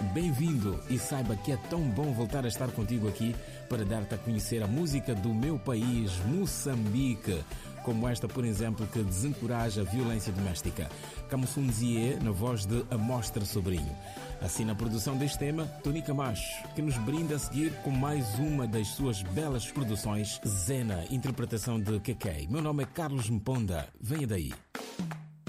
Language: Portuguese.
bem-vindo e saiba que é tão bom voltar a estar contigo aqui para dar-te a conhecer a música do meu país, Moçambique, como esta, por exemplo, que desencoraja a violência doméstica. Camufunzie, na voz de Amostra Sobrinho. Assim, na produção deste tema, Tony Camacho, que nos brinda a seguir com mais uma das suas belas produções, Zena, interpretação de Kekei. Meu nome é Carlos Mponda. Venha daí.